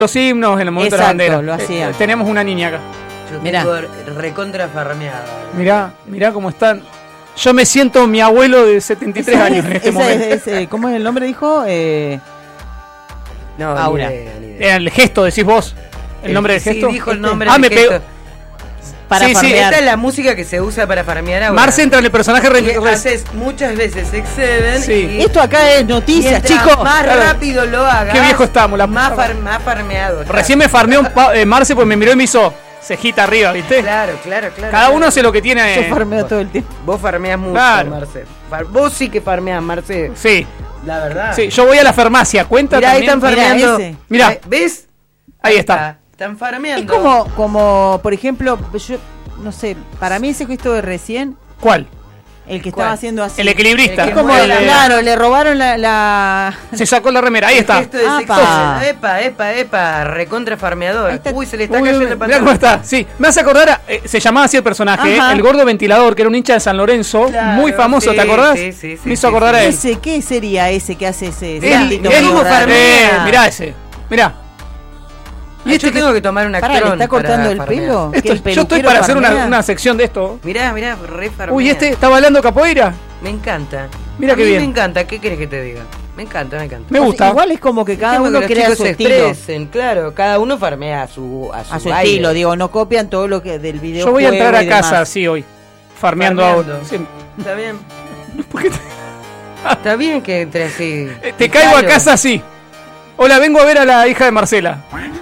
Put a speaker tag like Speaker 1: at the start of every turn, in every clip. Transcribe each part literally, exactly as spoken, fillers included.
Speaker 1: los himnos, en el momento
Speaker 2: Exacto,
Speaker 1: de la bandera.
Speaker 2: lo hacía.
Speaker 1: Eh, tenemos una niña acá.
Speaker 3: Yo
Speaker 2: Mirá.
Speaker 3: tengo recontra farmeado.
Speaker 1: Mirá, mirá cómo están. Yo me siento mi abuelo de setenta y tres
Speaker 2: Esa
Speaker 1: años
Speaker 2: es-
Speaker 1: en este
Speaker 2: esa
Speaker 1: momento.
Speaker 2: es- es, eh, ¿Cómo es el nombre? Dijo. Eh,
Speaker 3: No,
Speaker 2: Aura.
Speaker 3: ni idea, ni idea.
Speaker 1: Era el gesto, decís vos. El nombre del
Speaker 3: Sí,
Speaker 1: gesto.
Speaker 3: dijo el nombre
Speaker 1: Ah,
Speaker 3: del
Speaker 1: me
Speaker 3: gesto.
Speaker 1: pegó.
Speaker 2: para
Speaker 1: Sí, sí,
Speaker 2: farmear.
Speaker 3: Esta es la música que se usa para farmear ahora.
Speaker 1: Marce entra en el personaje re-
Speaker 3: Y
Speaker 1: re-
Speaker 3: haces muchas veces Exceden
Speaker 1: Sí.
Speaker 3: y
Speaker 2: Esto acá es noticias,
Speaker 3: mientras
Speaker 2: chicos.
Speaker 3: más
Speaker 1: Claro.
Speaker 3: rápido lo hagas.
Speaker 1: Qué viejo estamos, la
Speaker 3: más,
Speaker 1: puta
Speaker 3: far- más farmeado. está.
Speaker 1: Recién me farmeó un pa- eh, Marce, pues me miró y me hizo cejita arriba, ¿viste?
Speaker 3: Claro, claro, claro.
Speaker 1: Cada uno
Speaker 3: claro.
Speaker 1: hace lo que tiene.
Speaker 2: Yo farmeo todo el tiempo.
Speaker 3: Vos farmeas mucho,
Speaker 1: Claro.
Speaker 3: Marce. Far- Vos sí que farmeas, Marce.
Speaker 1: Sí,
Speaker 3: La verdad.
Speaker 1: sí. Yo voy a la farmacia, cuenta
Speaker 3: Mirá, ahí
Speaker 1: también.
Speaker 3: están farmeando.
Speaker 2: Mirá ese.
Speaker 1: Mirá.
Speaker 3: ¿Ves?
Speaker 1: Ahí está.
Speaker 3: Están
Speaker 2: Es
Speaker 3: farmeando.
Speaker 2: como, como, por ejemplo, yo no sé, para mí ese gesto de recién,
Speaker 1: ¿Cuál?
Speaker 2: el que estaba
Speaker 3: ¿Cuál?
Speaker 2: haciendo así.
Speaker 1: El equilibrista.
Speaker 3: El
Speaker 2: Es
Speaker 3: que
Speaker 2: como,
Speaker 3: mueve la-
Speaker 2: claro, le robaron la, la...
Speaker 1: Se sacó la remera, ahí está.
Speaker 3: Esto es
Speaker 2: Apa.
Speaker 3: Exceden. Epa, epa, epa. Recontra farmeador.
Speaker 2: Ahí está.
Speaker 3: Uy, se le está
Speaker 1: Uy,
Speaker 3: cayendo el
Speaker 1: mirá
Speaker 3: pantalón.
Speaker 1: cómo está. Sí, me hace acordar, a- eh, se llamaba así el personaje,
Speaker 2: Ajá.
Speaker 1: eh, el gordo ventilador, que era un hincha de San Lorenzo,
Speaker 3: Claro,
Speaker 1: muy famoso,
Speaker 3: sí,
Speaker 1: ¿te acordás?
Speaker 3: sí, sí, sí,
Speaker 1: me hizo
Speaker 3: sí,
Speaker 1: acordar a él.
Speaker 2: Ese, ¿qué sería ese que hace ese
Speaker 1: Él-
Speaker 2: saltito
Speaker 1: él-
Speaker 2: medio
Speaker 3: como
Speaker 2: raro?
Speaker 3: farmea.
Speaker 1: eh, mirá ese, mirá.
Speaker 3: Y yo tengo que tomar una
Speaker 2: Pará, ¿le está cortando el pelo? ¿Qué,
Speaker 1: Esto-
Speaker 2: el
Speaker 1: yo estoy
Speaker 2: peluquero
Speaker 1: para hacer una,
Speaker 2: farmea?
Speaker 1: una sección de esto.
Speaker 3: Mirá, mirá, re farmea.
Speaker 1: Uy, este está bailando capoeira.
Speaker 3: Me encanta.
Speaker 1: Mira
Speaker 3: A
Speaker 1: qué
Speaker 3: mí
Speaker 1: bien.
Speaker 3: me encanta. ¿Qué querés que te diga? Me encanta, me encanta.
Speaker 1: Me
Speaker 2: O sea,
Speaker 1: gusta.
Speaker 2: igual es como que cada
Speaker 3: Dejemos
Speaker 2: uno
Speaker 3: que los
Speaker 2: crea
Speaker 3: chicos
Speaker 2: su
Speaker 3: se
Speaker 2: estilo.
Speaker 3: expresen, claro. Cada uno farmea a su a su,
Speaker 2: A su
Speaker 3: baile.
Speaker 2: estilo, digo, no copian todo lo que del video.
Speaker 1: Yo voy a entrar a casa así hoy, farmeando,
Speaker 3: Farmeando.
Speaker 1: ahora. Sí.
Speaker 3: Está bien.
Speaker 1: ¿Por qué te,
Speaker 3: Está bien que entre así.
Speaker 1: eh, te caigo a casa así? Hola, vengo a ver a la hija de Marcela.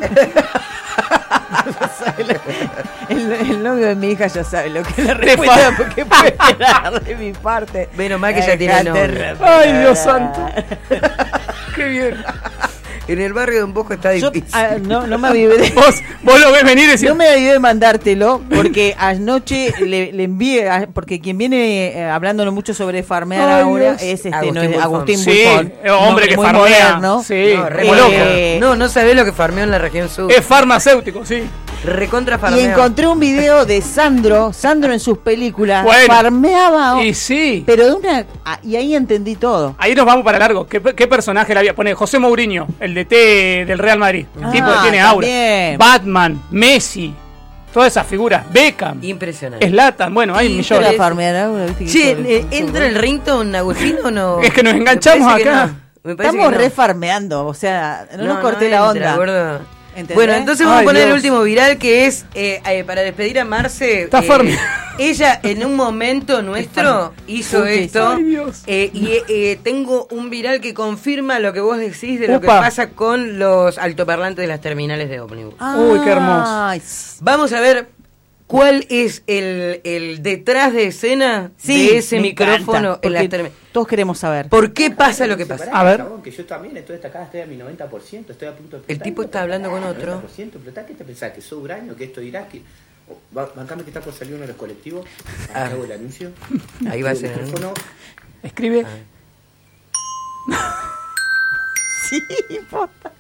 Speaker 2: El, el novio de mi hija ya sabe lo que es la
Speaker 1: Te
Speaker 2: respuesta
Speaker 1: fa-
Speaker 2: porque puede esperar de mi parte.
Speaker 3: Menos mal que ya tiene
Speaker 2: Dejate
Speaker 3: novio.
Speaker 2: respetar.
Speaker 1: Ay, Dios santo. Qué bien.
Speaker 3: En el barrio de un poco está
Speaker 2: Yo
Speaker 3: difícil.
Speaker 2: ah, no, no me avivé de...
Speaker 1: Vos, vos lo ves venir y decís,
Speaker 2: No me avivé de mandártelo porque anoche le, le envié, a- porque quien viene eh, hablándonos mucho sobre farmear
Speaker 1: Ay,
Speaker 2: ahora
Speaker 1: Dios.
Speaker 2: es este,
Speaker 3: Agustín
Speaker 2: no es
Speaker 3: Buffon.
Speaker 2: Agustín
Speaker 1: Sí,
Speaker 2: Buffon.
Speaker 1: eh, hombre que
Speaker 2: muy
Speaker 1: farmea.
Speaker 2: moderno.
Speaker 1: Sí,
Speaker 3: No, re
Speaker 1: como
Speaker 3: loco.
Speaker 1: loco.
Speaker 3: No, no sabés lo que farmeó en la región sur.
Speaker 1: Es farmacéutico, sí.
Speaker 3: Recontra
Speaker 2: Y
Speaker 3: farmeó.
Speaker 2: encontré un video de Sandro, Sandro en sus películas,
Speaker 1: Bueno.
Speaker 2: farmeaba,
Speaker 1: Y sí.
Speaker 2: pero de una... ah, y ahí entendí todo.
Speaker 1: Ahí nos vamos para largo. ¿Qué, qué personaje le había? Pone José Mourinho, el D T del Real Madrid. El
Speaker 2: Ah,
Speaker 1: tipo que tiene aura.
Speaker 2: también.
Speaker 1: Batman, Messi, todas esas figuras. Beckham,
Speaker 3: Impresionante.
Speaker 1: Zlatan, bueno, hay
Speaker 3: Sí,
Speaker 1: millones.
Speaker 2: La farmear ahora, ¿viste que
Speaker 3: Che,
Speaker 2: todo-
Speaker 3: eh,
Speaker 2: todo-
Speaker 3: ¿entra el ringtone, Agustín, o no?
Speaker 1: Es que nos
Speaker 3: Me
Speaker 1: enganchamos
Speaker 3: parece que
Speaker 1: acá.
Speaker 3: no. Me parece
Speaker 2: Estamos
Speaker 3: que no.
Speaker 2: refarmeando, o sea, no, nos corté la
Speaker 3: entra,
Speaker 2: onda.
Speaker 3: gordo.
Speaker 2: ¿Entendés?
Speaker 3: Bueno, entonces vamos
Speaker 1: Ay,
Speaker 3: a poner el
Speaker 1: Dios.
Speaker 3: último viral que es eh, eh, para despedir a Marce.
Speaker 1: Está
Speaker 3: eh,
Speaker 1: farme-
Speaker 3: ella en un momento nuestro hizo
Speaker 2: Uy,
Speaker 3: esto.
Speaker 1: Ay, Dios.
Speaker 3: eh, y eh, tengo un viral que confirma lo que vos decís de lo que
Speaker 1: Upa.
Speaker 3: pasa con los altoparlantes de las terminales de ómnibus.
Speaker 1: Uy, qué hermoso.
Speaker 2: Ay,
Speaker 3: Vamos a ver cuál es el, el detrás de escena
Speaker 2: sí,
Speaker 3: de ese
Speaker 2: me
Speaker 3: micrófono
Speaker 2: encanta,
Speaker 3: en las
Speaker 2: porque
Speaker 3: terminales.
Speaker 2: todos queremos saber.
Speaker 3: ¿Por qué pasa lo que pasa?
Speaker 1: A ver.
Speaker 4: Que yo también estoy destacada, estoy a mi noventa por ciento, estoy a punto de explotar.
Speaker 3: El tipo está hablando con otro.
Speaker 4: noventa por ciento explotar, ¿qué te pensás? ¿Que soy huraño? ¿Que esto irá? ¿Que... oh, va- bancame que está por salir uno de los colectivos.
Speaker 3: Ah.
Speaker 4: Hago el anuncio.
Speaker 3: Ahí va a
Speaker 4: El
Speaker 3: ser.
Speaker 4: micrófono.
Speaker 1: Escribe.
Speaker 2: Sí, posta.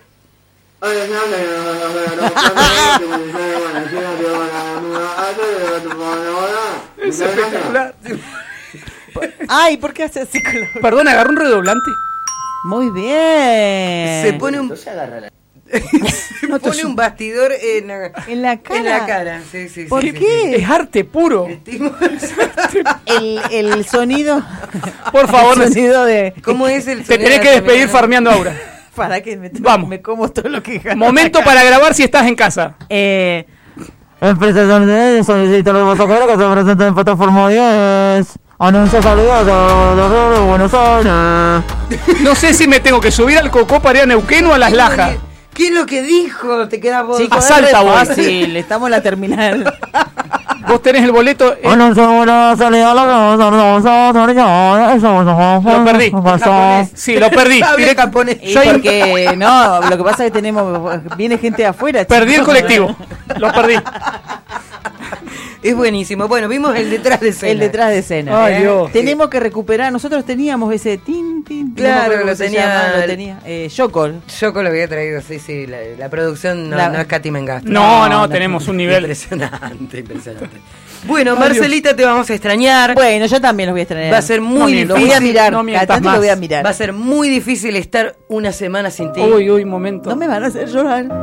Speaker 1: Es espectacular.
Speaker 2: Ay, ¿por qué hace así con la...
Speaker 1: Perdón, agarró un redoblante.
Speaker 2: Muy bien.
Speaker 3: Se pone un,
Speaker 4: Entonces agarra la...
Speaker 3: se pone un bastidor en la,
Speaker 2: En la cara.
Speaker 3: en la cara. Sí, sí,
Speaker 2: ¿Por
Speaker 3: sí, sí,
Speaker 2: qué?
Speaker 1: Es arte puro.
Speaker 3: sí. El tipo-
Speaker 2: El, el sonido.
Speaker 1: Por favor,
Speaker 2: el sonido de.
Speaker 3: ¿Cómo es el
Speaker 1: te
Speaker 3: sonido
Speaker 1: tenés
Speaker 3: de
Speaker 1: que
Speaker 3: la
Speaker 1: despedir
Speaker 3: terminal?
Speaker 1: farmeando aura.
Speaker 2: Para que me,
Speaker 1: Vamos.
Speaker 2: me como todo lo que gano.
Speaker 1: Momento para grabar si estás en casa.
Speaker 2: Eh,
Speaker 5: Empresa de solicita los pasajeros que se presenten en plataforma diez. Anuncio salida de Buenos Aires.
Speaker 1: No sé si me tengo que subir al Cocó para ir a Neuquén o a Las Lajas.
Speaker 3: ¿Qué es lo que dijo? Te queda vos.
Speaker 2: chicos,
Speaker 1: Asalta,
Speaker 2: es re
Speaker 1: vos.
Speaker 2: fácil. Estamos en la terminal.
Speaker 1: Vos tenés el boleto. eh,
Speaker 5: Anuncio la salida de la
Speaker 1: Lo perdí.
Speaker 3: Japonés.
Speaker 1: Sí, lo perdí.
Speaker 3: Habla
Speaker 1: Direct-
Speaker 3: japonés.
Speaker 2: Y
Speaker 1: Yo ahí-
Speaker 2: porque, no, lo que pasa es que tenemos. Viene gente de afuera.
Speaker 1: Perdí el
Speaker 2: chicos.
Speaker 1: colectivo. Lo perdí.
Speaker 3: Es buenísimo. Bueno, vimos el detrás de escena.
Speaker 2: El detrás de escena.
Speaker 1: Ay, Dios.
Speaker 2: Tenemos que recuperar. Nosotros teníamos ese tin, tin.
Speaker 3: Claro,
Speaker 2: no me acuerdo
Speaker 3: lo
Speaker 2: cómo se
Speaker 3: tenía
Speaker 2: llama, lo
Speaker 3: el-
Speaker 2: tenía. Eh, Yocol.
Speaker 3: Yo con lo había traído, sí, sí. La, la producción no,
Speaker 2: La-
Speaker 3: no es Katy Mengasto.
Speaker 1: No, no,
Speaker 2: no,
Speaker 1: tenemos un nivel.
Speaker 3: Impresionante, impresionante. Bueno, Marcelita, te vamos a extrañar.
Speaker 2: Bueno, yo también los voy a extrañar.
Speaker 3: Va a ser muy
Speaker 2: No,
Speaker 3: difícil.
Speaker 2: Lo voy a mirar.
Speaker 1: No
Speaker 2: Cada
Speaker 1: mientas
Speaker 2: tanto
Speaker 1: más.
Speaker 2: lo voy a mirar.
Speaker 3: Va a ser muy difícil estar una semana sin ti.
Speaker 1: Uy, uy, momento.
Speaker 2: No me van a hacer llorar.